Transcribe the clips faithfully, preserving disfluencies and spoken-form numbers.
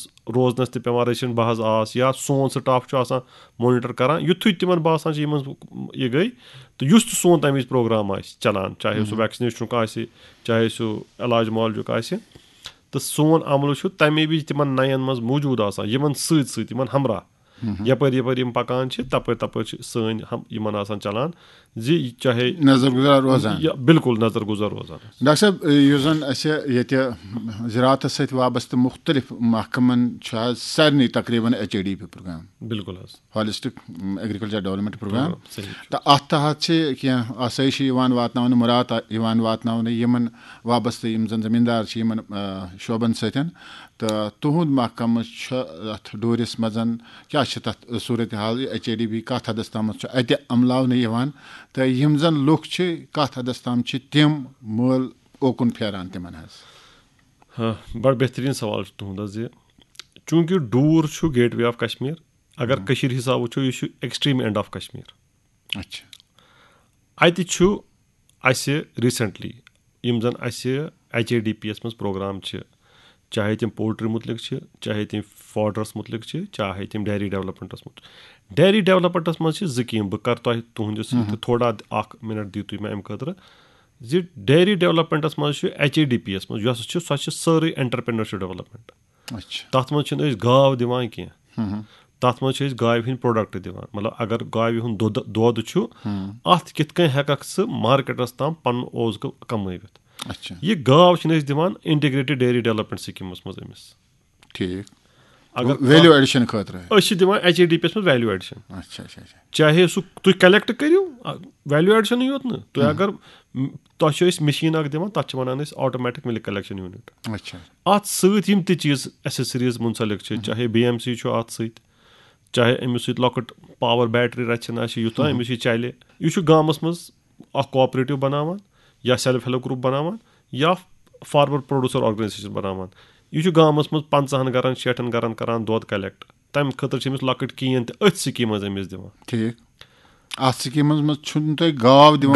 روزنَس تہِ پیٚوان رٔچھِنۍ بہٕ حظ آس یا سون سٹاف چھُ آسان مونِٹر کران یِتھُے تِمن باسان چھِ یِمن یہِ گٔے تہٕ یُس تہِ سون تَمہِ وِزِ پروگرام آسہِ چلان چاہے سُہ ویکسِنیشنُک آسہِ چاہے سُہ علاج معالجُک آسہِ تہٕ سون عملہٕ چھُ تَمے وِزِ تِمن نَین منٛز موٗجوٗد آسان یِمن سۭتۍ سۭتۍ یِمن ہمراہ یپٲرۍ یپٲرۍ یِم پکان چھِ تپٲرۍ تپٲرۍ چھِ سٲنۍ یِمن آسان چلان زِ چاہے نظر گُزار روزان بِلکُل نظر گُزار روزان. ڈاکٹر صٲب یُس زن اَسہِ ییٚتہِ زِراعتس سۭتۍ وابستہٕ مُختٔلِف محکمن چھُ حظ سارنٕے تقریٖبن H A D P programme بِلکُل حظ ہالِسٹِک ایگرِکلچر ڈیولپمنٹ پروگرام تہٕ اَتھ تحت چھِ کینٛہہ آسٲیشہِ یِوان واتناونہٕ مُراد یِوان واتناونہٕ یِمن وابستہٕ یِم زن زٔمیٖندار چھِ یِمن شوبن سۭتۍ تہٕ تُہُنٛد محکمہٕ چھُ اَتھ ڈوٗرِس منٛز کیاہ چھِ تَتھ صوٗرت حال ایچ اے ڈی بی کَتھ حدس تامَتھ چھُ اَتہِ عملاونہٕ یِوان تہٕ یِم زن لُکھ چھِ کَتھ حدس تام چھِ تِم مٲل اوکُن پھیران تِمن حظ. بڑٕ بہتریٖن سوال چھُ تُہُنٛد حظ یہِ چوٗنٛکہِ ڈوٗر چھُ گیٹ وے آف کشمیٖر اگر کٔشیٖر حِساب وٕچھو یہِ چھُ ایٚکٕسٹریٖم اینڈ آف کشمیٖر اچھا اَتہِ چھُ اَسہِ ریٖسنٹلی یِم زن اَسہِ ایچ اے ڈی پی یس منٛز پروگرام چھِ چاہے تِم پولٹری مُتعلق چھِ چاہے تِم فاڈرس مُتعلق چھِ چاہے تِم ڈیری ڈیولپمنٹس مُتعلق ڈیری ڈیولپمنٹس منٛز چھِ سکیٖم بہٕ کرٕ تۄہہِ تُہنٛدِس تھوڑا اکھ مِنٹ دِیِو تُہۍ مےٚ اَمہِ خٲطرٕ زِ ڈیری ڈیولپمنٹس منٛز چھُ ایچ اے ڈی پی یس منٛز یۄس چھِ سۄ چھِ سٲرٕے اینٹرپرینرشِپ ڈیولپمنٹ تَتھ منٛز چھِنہٕ أسۍ گاو دِوان کینٛہہ تَتھ منٛز چھِ أسۍ گاوِ ہٕنٛدۍ پروڈکٹ دِوان مطلب اگر گاوِ ہُنٛد دۄد دۄد چھُ اَتھ کِتھ کٔنۍ ہٮ۪ککھ ژٕ مارکیٹس تام پنُن اوزکہٕ کمٲوِتھ یہِ گاو چھِنہٕ أسۍ دِوان انٹِگریٹِڈ ڈیری ڈیولپمنٹ سکیٖمس منٛز أمِس ٹھیٖک اگر ویلیوٗ ایڈِشن خٲطرٕ أسۍ چھِ دِوان ایچ اے ڈی پی یس منٛز ویلیوٗ ایڈِشن چاہے سُہ تُہۍ کلیکٹ کٔرِو ویلیوٗ ایڈِشنٕے یوت نہٕ تُہۍ اگر تۄہہِ چھِ أسۍ مِشیٖن اکھ دِوان تَتھ چھِ وَنان أسۍ آٹومیٹِک مِلک کلیکشن یوٗنِٹ اَتھ سۭتۍ یِم تہِ چیٖز ایسیسریٖز مُنسلِک چھِ چاہے بی ایم سی چھُ اَتھ سۭتۍ چاہے أمِس سۭتۍ لۄکُٹ پاور بیٹری رَچھن آسہِ یوٗتاہ أمِس یہِ چلہِ یہِ چھُ گامَس منٛز اکھ کوآپریٹِو بَناوان یا سیلف ہیلٕپ گرُپ بَناوان یا فارمر پروڈیوسر آرگنایزیشن بَناوان یہِ چھُ گامَس منٛز پنٛژہن گرن شیٹھن گرن کران دۄد کلیکٹ تَمہِ خٲطرٕ چھِ أمِس لۄکٕٹ کیٖن تہِ أتھۍ سکیٖم منٛز أمِس دِوان. ٹھیٖک اَتھ سکیٖمس منٛز چھُنہٕ تۄہہِ گاو دِوان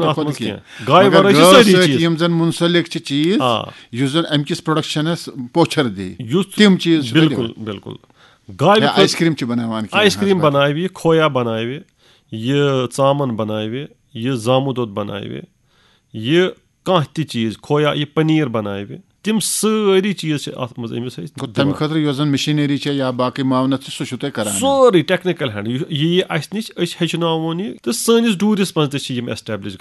یِم زن مُنسلِک چھِ چیٖز یُس زن اَمہِ کِس پروڈکشنس پوچھر دی تِم چیٖز بِلکُل بِلکُل گاوِ آیِس کرٛیٖم چھِ بناوان آیِس کرٛیٖم بناوِ یہِ کھویا بناوِ یہِ ژامن بناوِ یہِ زامہٕ دۄد بناوِ یہِ کانٛہہ تہِ چیٖز کھویا یہِ پٔنیٖر بناوِ تِم سٲری چیٖز چھِ اَتھ منٛز أمِس أسۍ تَمہِ خٲطرٕ یۄس زن مِشیٖنٔری چھےٚ یا باقٕے معاونت چھِ سُہ چھُو تُہۍ کران سورُے ٹیکنِکل ہینڈ یہِ یی اَسہِ نِش أسۍ ہیٚچھناوون یہِ تہٕ سٲنِس ڈوٗرِس منٛز تہِ چھِ یِم ایسٹیبلِش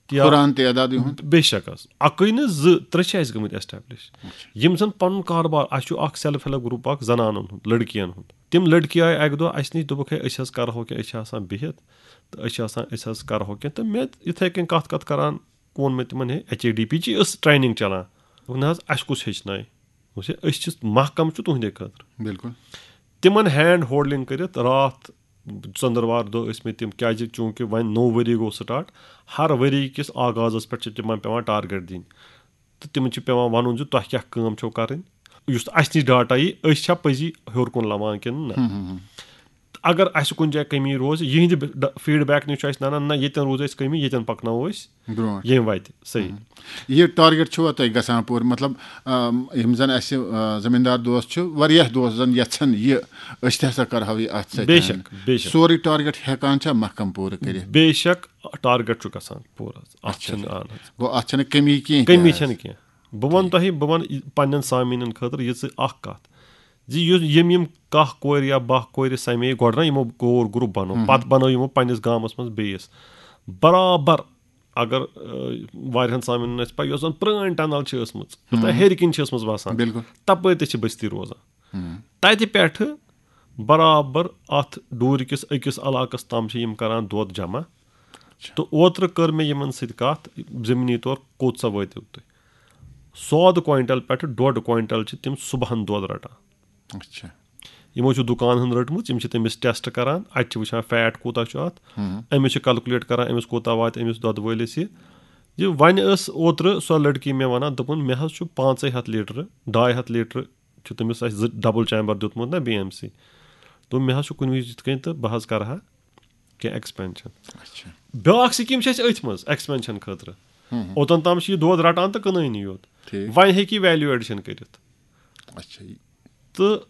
گٔمٕتۍ بے شک حظ اَکٕے نہٕ زٕ ترٛےٚ چھِ اَسہِ گٔمٕتۍ ایسٹیبلِش یِم زن پنُن کاربار اَسہِ چھُ اکھ سیلف ہیلٕپ گرُپ اکھ زنانن ہُنٛد لٔڑکِین ہُنٛد تِم لٔڑکی آیہِ اَکہِ دۄہ اَسہِ نِش دوٚپُکھ ہے أسۍ حظ کرہو کینٛہہ أسۍ چھِ آسان بِہِتھ تہٕ أسۍ چھِ آسان أسۍ حظ کرہو کینٛہہ تہٕ مےٚ یِتھٕے کٔنۍ کَتھ کَتھ کران ووٚن مےٚ تِمن ہے ایچ اے ڈی پی چی ٲس ٹرینِنٛگ چلان دوٚپُکھ نہ حظ اَسہِ کُس ہیٚچھنایہِ أسۍ چھِ محکمہٕ چھُ تُہنٛدے خٲطرٕ بِلکُل تِمن ہینڈ ہولڈِنٛگ کٔرِتھ راتھ ژٔنٛدٕروار دۄہ ٲسۍ مٕتۍ تِم کیازِ چوٗنٛکہِ وۄنۍ نوٚو ؤری گوٚو سٹاٹ ہر ؤری کِس آغازس پٮ۪ٹھ چھِ تِمن پیٚوان ٹارگیٹ دِنۍ تہٕ تِمن چھِ پیٚوان وَنُن زِ تۄہہِ کیاہ کٲم چھو کَرٕنۍ یُس اَسہِ نِش ڈاٹا یی أسۍ چھا پٔزی ہیوٚر کُن لَوان کِنہٕ نہ اگر اَسہِ کُنہِ جایہِ کٔمی روزِ یِہنٛدِ فیٖڈ بیک نِش چھُ اَسہِ نَنان نہ ییٚتٮ۪ن روٗز اَسہِ کٔمی ییٚتٮ۪ن پَکناوو أسۍ ییٚمہِ وَتہِ صحیح. یہِ ٹارگیٹ چھُوا تۄہہِ گژھان پوٗرٕ مطلب یِم زن اَسہِ زٔمیٖندار دوس چھِ واریاہ دوس زن یژھان یہِ أسۍ تہِ ہسا کرہو یہِ اَتھ سۭتۍ بے شک بے شک سورُے ٹارگیٹ ہٮ۪کان چھا محکمہٕ پوٗرٕ کٔرِتھ بے شک ٹارگیٹ چھُ گژھان پوٗرٕ اَتھ چھِنہٕ گوٚو اَتھ چھنہٕ کٔمی کینٛہہ کٔمی چھنہٕ کینٛہہ بہٕ وَنہٕ تۄہہِ بہٕ وَنہٕ پنٕنٮ۪ن سامیٖنن خٲطرٕ یِژھ اکھ کَتھ زِ یُس یِم یِم کاہ کورِ یا باہ کورِ سَمے گۄڈٕ نہ یِمو کوٗر گرُپ بَنو پَتہٕ بَنٲو یِمو پنٕنِس گامَس منٛز بیٚیِس برابر اگر واریاہن سامیٖنن آسہِ پاے یۄس زن پرٲنۍ ٹنل چھِ ٲسمٕژ یوٚتام ہیٚرِ کِنۍ چھِ ٲسمٕژ وَسان تَپٲرۍ تہِ چھِ بٔستی روزان تَتہِ پٮ۪ٹھٕ برابر اَتھ ڈوٗرِ کِس أکِس علاقس تام چھِ یِم کران دۄد جمع تہٕ اوترٕ کٔر مےٚ یِمن سۭتۍ کَتھ زٔمیٖنی طور کوٚت سا وٲتِو تُہۍ سودٕ کویِنٹل پٮ۪ٹھٕ ڈۄڈ کویِنٹل چھِ تِم صبحن دۄد رَٹان یِمو چھُ دُکان ہُنٛد رٔٹمٕژ یِم چھِ تٔمِس ٹیسٹ کران اَتہِ چھِ وٕچھان فیٹ کوٗتاہ چھُ اَتھ أمِس چھِ کلکُلیٹ کران أمِس کوٗتاہ واتہِ أمِس دۄدٕ وٲلِس یہِ یہِ وۄنۍ ٲس اوترٕ سۄ لٔڑکی مےٚ وَنان دوٚپُن مےٚ حظ چھُ پانٛژے ہَتھ لیٖٹر ڈاے ہَتھ لیٖٹر چھُ تٔمِس اَسہِ زٕ ڈبل چیمبر دیُتمُت نہ بی ایم سی دوٚپ مےٚ حظ چھُ کُنہِ وِزِ یِتھ کٔنۍ تہٕ بہٕ حظ کرٕ ہا کینٛہہ ایٚکٕسپینشن بیٛاکھ سکیٖم چھِ اَسہِ أتھۍ منٛز ایٚکٕسپینشن خٲطرٕ اوٚتن تام چھِ یہِ دۄد رَٹان تہٕ کٕنٲنی یوت وۄنۍ ہیٚکہِ یہِ ویلیوٗ ایڈِشن کٔرِتھ تہٕ